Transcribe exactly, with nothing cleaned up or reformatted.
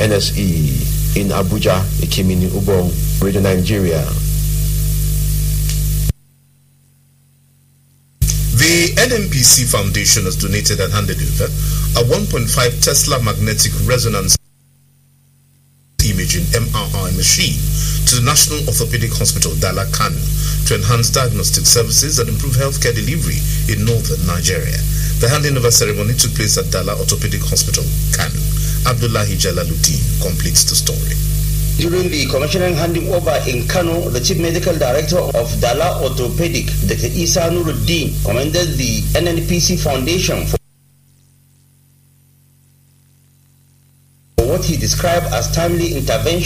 N S E in Abuja, Ikimini, Ubong, Radio Nigeria. The N M P C Foundation has donated and handed over a one point five Tesla magnetic resonance imaging M R I machine to the National Orthopedic Hospital, Dala, Kano, to enhance diagnostic services and improve healthcare delivery in northern Nigeria. The handing over ceremony took place at Dala Orthopedic Hospital, Kano. Abdullahi Jalaluddin completes the story. During the commissioning handing over in Kano, the Chief Medical Director of Dala Orthopedic, Doctor Isa Nuruddin, commended the N N P C Foundation for what he described as timely intervention